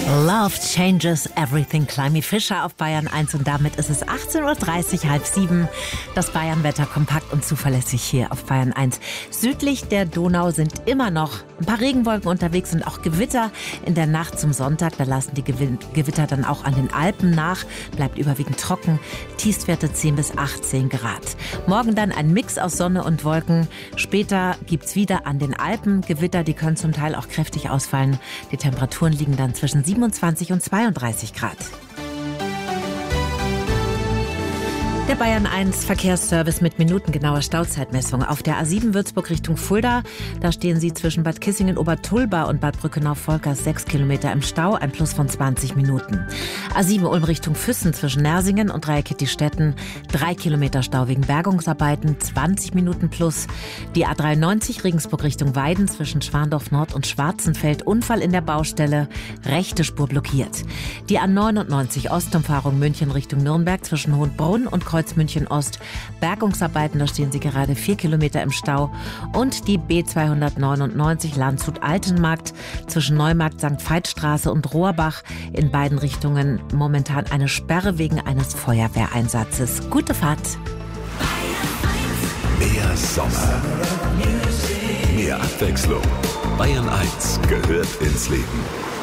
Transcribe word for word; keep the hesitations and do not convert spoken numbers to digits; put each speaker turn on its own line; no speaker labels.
Love changes everything. Climby Fischer auf Bayern eins und damit ist es achtzehn Uhr dreißig, halb sieben. Das Bayern-Wetter kompakt und zuverlässig hier auf Bayern eins. Südlich der Donau sind immer noch ein paar Regenwolken unterwegs und auch Gewitter in der Nacht zum Sonntag. Da lassen die Gew- Gewitter dann auch an den Alpen nach. Bleibt überwiegend trocken. Tiefstwerte zehn bis achtzehn Grad. Morgen dann ein Mix aus Sonne und Wolken. Später gibt's wieder an den Alpen Gewitter. Die können zum Teil auch kräftig ausfallen. Die Temperaturen liegen dann zwischen siebenundzwanzig und zweiunddreißig Grad. Der Bayern eins Verkehrsservice mit minutengenauer Stauzeitmessung. Auf der A sieben Würzburg Richtung Fulda, da stehen Sie zwischen Bad Kissingen-Obertulba und Bad Brückenau-Volkers sechs Kilometer im Stau, ein Plus von zwanzig Minuten. A sieben Ulm Richtung Füssen zwischen Nersingen und Dreieckittistetten, drei Kilometer Stau wegen Bergungsarbeiten, zwanzig Minuten plus. Die A dreiundneunzig Regensburg Richtung Weiden zwischen Schwandorf Nord und Schwarzenfeld, Unfall in der Baustelle, rechte Spur blockiert. Die A neunundneunzig Ostumfahrung München Richtung Nürnberg zwischen Hohenbrunn und Kreuz München Ost. Bergungsarbeiten, da stehen Sie gerade vier Kilometer im Stau. Und die B zweihundertneunundneunzig Landshut-Altenmarkt zwischen Neumarkt, Sankt Veitstraße und Rohrbach. In beiden Richtungen momentan eine Sperre wegen eines Feuerwehreinsatzes. Gute Fahrt.
Mehr Sommer. Mehr Abwechslung. Bayern eins gehört ins Leben.